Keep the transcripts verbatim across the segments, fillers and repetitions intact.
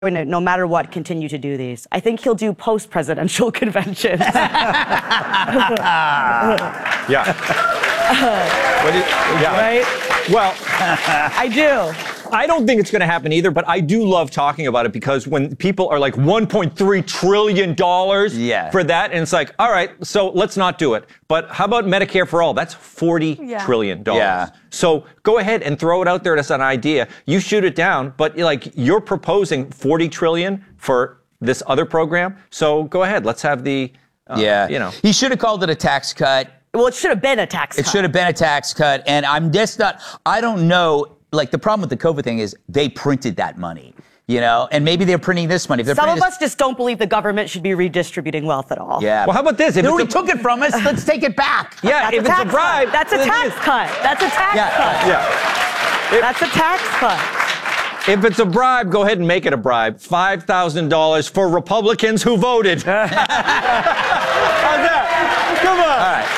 no matter what, continue to do these. I think he'll do post-presidential conventions. yeah. What do you, yeah. Right? Well, I do. I don't think it's going to happen either, but I do love talking about it because when people are like one point three trillion dollars yeah. for that, and it's like, all right, so let's not do it. But how about Medicare for all? That's forty yeah. trillion dollars. Yeah. So go ahead and throw it out there as an idea. You shoot it down, but like you're proposing forty trillion dollars for this other program. So go ahead, let's have the, uh, yeah. you know. He should have called it a tax cut. Well, it should have been a tax It cut. should have been a tax cut. And I'm just not, I don't know, like the problem with the COVID thing is they printed that money, you know, and maybe they're printing this money. If they're Some of this, us just don't believe the government should be redistributing wealth at all. Yeah. Well, how about this? If They it's already a, took it from us, let's take it back. yeah, That's if a it's tax a bribe. cut. That's a tax cut. That's a tax Yeah. cut. Yeah. That's a tax cut. If it's a bribe, go ahead and make it a bribe. five thousand dollars for Republicans who voted. How's that? Come on. All right.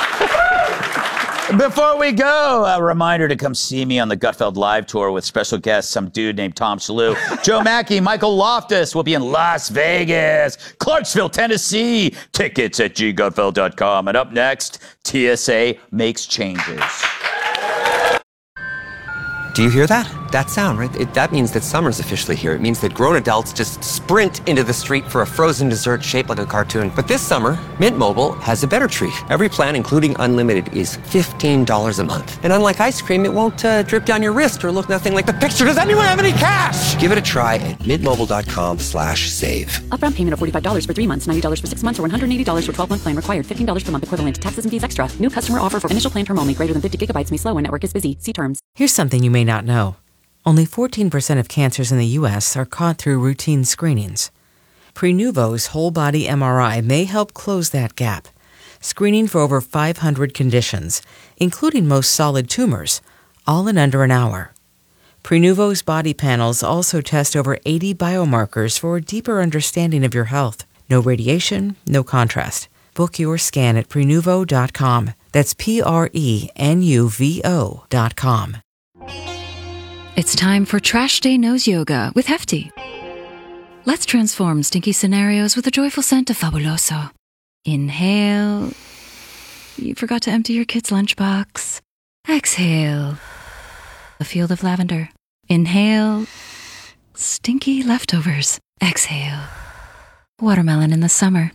Before we go, a reminder to come see me on the Gutfeld Live Tour with special guests, some dude named Tom Shalhoub, Joe Mackey, Michael Loftus will be in Las Vegas, Clarksville, Tennessee. Tickets at g gutfeld dot com. And up next, T S A makes changes. Do you hear that? That sound, right? It, that means that summer's officially here. It means that grown adults just sprint into the street for a frozen dessert shaped like a cartoon. But this summer, Mint Mobile has a better treat. Every plan, including unlimited, is fifteen dollars a month. And unlike ice cream, it won't uh, drip down your wrist or look nothing like the picture. Does anyone have any cash? Give it a try at mintmobile.com slash save. Upfront payment of forty-five dollars for three months, ninety dollars for six months, or one hundred eighty dollars for twelve-month plan required. fifteen dollars per month equivalent to taxes and fees extra. New customer offer for initial plan term only. Greater than fifty gigabytes may slow when network is busy. See terms. Here's something you may not know. Only fourteen percent of cancers in the U S are caught through routine screenings. Prenuvo's whole-body M R I may help close that gap, screening for over five hundred conditions, including most solid tumors, all in under an hour. Prenuvo's body panels also test over eighty biomarkers for a deeper understanding of your health. No radiation, no contrast. Book your scan at prenuvo dot com. That's P R E N U V O dot com. It's time for Trash Day Nose Yoga with Hefty. Let's transform stinky scenarios with a joyful scent of Fabuloso. Inhale. You forgot to empty your kid's lunchbox. Exhale. A field of lavender. Inhale. Stinky leftovers. Exhale. Watermelon in the summer.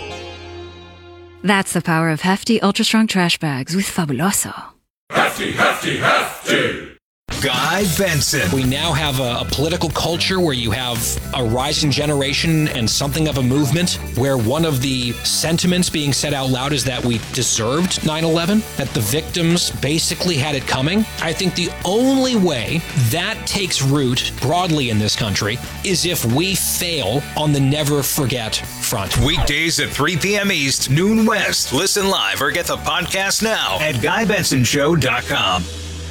That's the power of Hefty Ultra Strong Trash Bags with Fabuloso. Hefty, hefty, hefty! Guy Benson. We now have a, a political culture where you have a rising generation and something of a movement where one of the sentiments being said out loud is that we deserved nine eleven, that the victims basically had it coming. I think the only way that takes root broadly in this country is if we fail on the never forget front. Weekdays at three p.m. East, noon West. Listen live or get the podcast now at guy benson show dot com.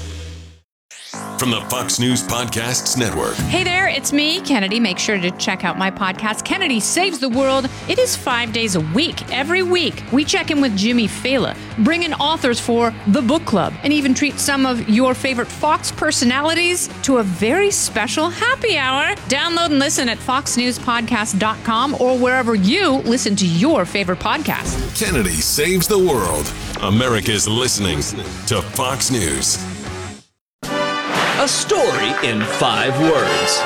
From the Fox News Podcasts Network. Hey there, it's me, Kennedy. Make sure to check out my podcast, Kennedy Saves the World. It is five days a week. Every week, we check in with Jimmy Fallon, bring in authors for the book club, and even treat some of your favorite Fox personalities to a very special happy hour. Download and listen at fox news podcast dot com or wherever you listen to your favorite podcast. Kennedy Saves the World. America's listening to Fox News. A story in five words.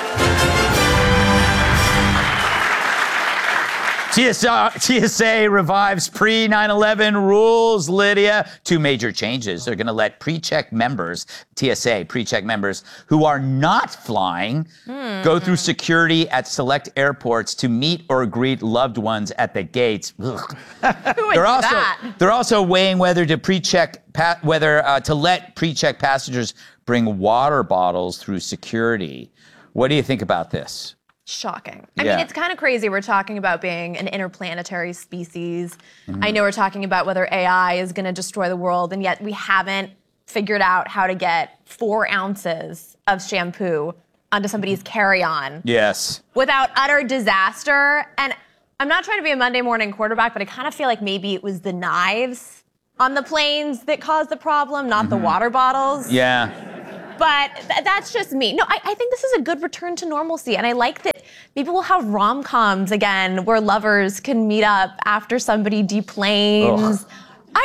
T S A, T S A revives pre nine eleven rules, Lydia. Two major changes. They're going to let pre-check members, T S A pre-check members who are not flying, hmm. go through security at select airports to meet or greet loved ones at the gates. Who would they're also that? they're also weighing whether to pre-check pa- whether uh, to let pre-check passengers bring water bottles through security. What do you think about this? Shocking. I Yeah. mean, it's kind of crazy. We're talking about being an interplanetary species. Mhm. I know we're talking about whether A I is going to destroy the world, and yet we haven't figured out how to get four ounces of shampoo onto somebody's carry-on Yes. without utter disaster. And I'm not trying to be a Monday morning quarterback, but I kind of feel like maybe it was the knives on the planes that caused the problem, not the water bottles. Yeah. but th- that's just me. No, I, I think this is a good return to normalcy. And I like that maybe we'll have rom-coms again where lovers can meet up after somebody deplanes. I,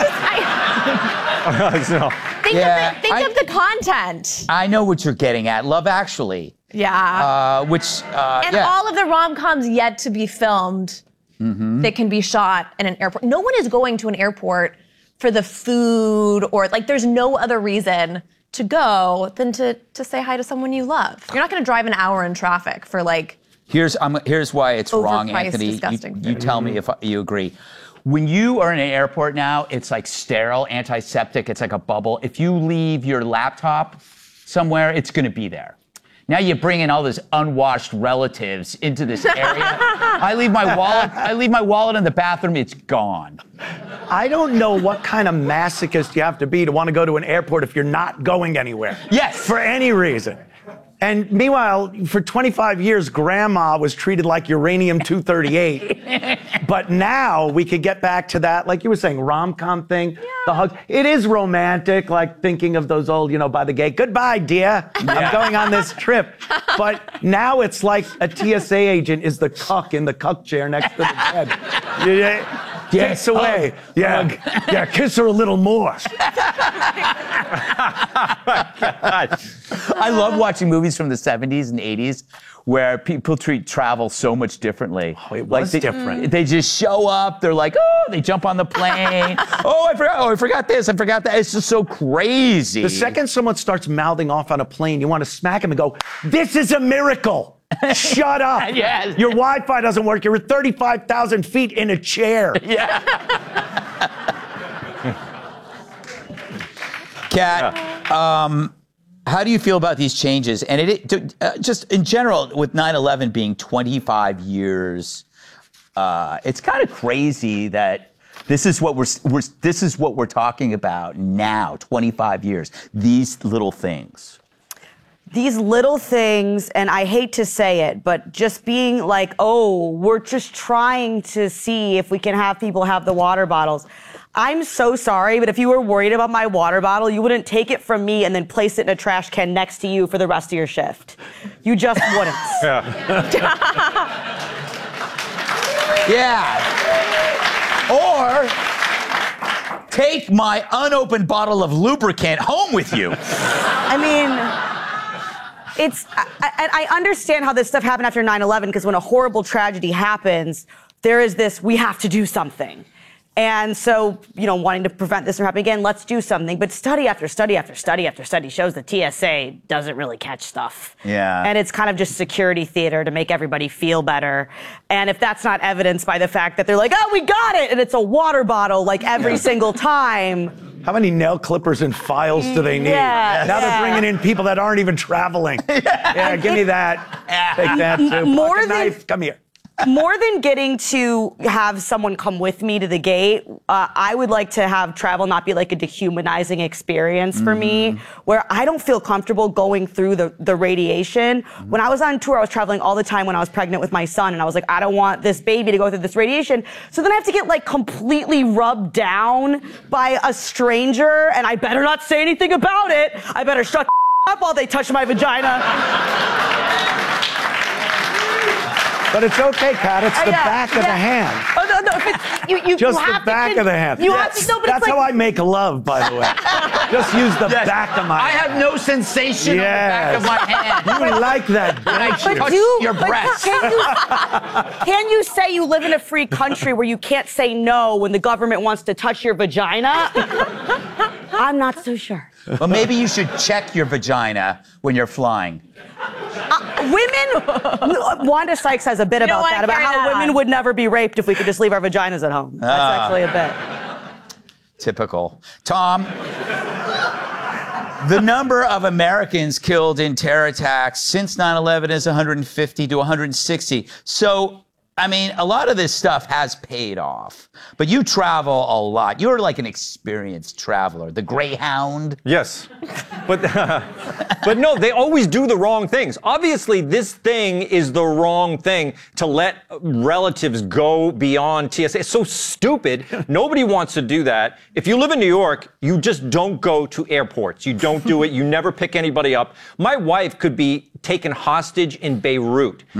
I just, I... no. Think, Yeah, of, the, think I- of the content. I know what you're getting at. Love Actually. Yeah. Uh, which, uh, and yeah. all of the rom-coms yet to be filmed Mhm. that can be shot in an airport. No one is going to an airport for the food or like there's no other reason to go than to, to say hi to someone you love. You're not going to drive an hour in traffic for like Here's I'm, here's why it's wrong, Overpriced, Anthony. You- disgusting. You, tell me if you agree. When you are in an airport now, it's like sterile, antiseptic. It's like a bubble. If you leave your laptop somewhere, it's going to be there. Now you bring in all these unwashed relatives into this area. I leave my wallet. I leave my wallet in the bathroom. It's gone. I don't know what kind of masochist you have to be to want to go to an airport if you're not going anywhere. Yes. For any reason. And meanwhile, for twenty-five years, grandma was treated like uranium two thirty-eight. But now we could get back to that, like you were saying, rom-com thing, the hug. It is romantic, like thinking of those old, you know, by the gate, goodbye, dear. I'm going on this trip. But now it's like a T S A agent is the cuck in the cuck chair next to the bed. Yeah. Yes, away. Oh, yeah, yeah, kiss her a little more. I love watching movies from the seventies and eighties where people treat travel so much differently. Oh, it was they, different. They just show up. They're like, oh, they jump on the plane. oh, I forgot. Oh, I forgot this. I forgot that. It's just so crazy. The second someone starts mouthing off on a plane, you want to smack him and go, this is a miracle. Shut up. Yes. Your Wi-Fi doesn't work. You're at thirty-five thousand feet in a chair. Yeah. Kat, um, how do you feel about these changes? And it, it uh, just in general, with nine eleven being twenty-five years, uh, it's kind of crazy that this is what we're, we're this is what we're talking about now. twenty-five years. These little things. These little things, and I hate to say it, but just being like, oh, we're just trying to see if we can have people have the water bottles. I'm so sorry, but if you were worried about my water bottle, you wouldn't take it from me and then place it in a trash can next to you for the rest of your shift. You just wouldn't. Yeah. Or take my unopened bottle of lubricant home with you. I mean, it's, I, I, I understand how this stuff happened after nine eleven, because when a horrible tragedy happens, there is this, we have to do something. And so, you know, wanting to prevent this from happening again, let's do something. But study after study after study after study shows the T S A doesn't really catch stuff. Yeah. And it's kind of just security theater to make everybody feel better. And if that's not evidenced by the fact that they're like, oh, we got it, and it's a water bottle like every single time. How many nail clippers and files do they need? Yeah, now yeah. they're bringing in people that aren't even traveling. Yeah, give me that. Take that too. More Pocket than- knife. Come here. More than getting to have someone come with me to the gate, uh, I would like to have travel not be like a dehumanizing experience for me, where I don't feel comfortable going through the, the radiation. When I was on tour, I was traveling all the time when I was pregnant with my son, and I was like, I don't want this baby to go through this radiation. So then I have to get like completely rubbed down by a stranger, and I better not say anything about it. I better shut the up while they touch my vagina. But it's okay, Kat. It's the Uh, yeah, back of yeah. the hand. Oh, no, no, if it's, you, you, Just you the have back to, of the hand. You Yes. have to, no, but That's it's like, how I make love, by the way. Just use the Yes. back of my I hand. have no sensation Yes. on the back of my hand. You like that, When I don't you? touch do- your but breast. Can you, can you say you live in a free country where you can't say no when the government wants to touch your vagina? I'm not so sure. Well, maybe you should check your vagina when you're flying. Uh, women, Wanda Sykes has a bit You don't about wanna that, about carry how that women on. would never be raped if we could just leave our vaginas at home. That's Ah. actually a bit. Typical. Tom, the number of Americans killed in terror attacks since nine eleven is one hundred fifty to one hundred sixty. So I mean, a lot of this stuff has paid off, but you travel a lot. You're like an experienced traveler. The Greyhound. Yes, but uh, but no, they always do the wrong things. Obviously, this thing is the wrong thing to let relatives go beyond T S A. It's so stupid. Nobody wants to do that. If you live in New York, you just don't go to airports. You don't do it. You never pick anybody up. My wife could be taken hostage in Beirut.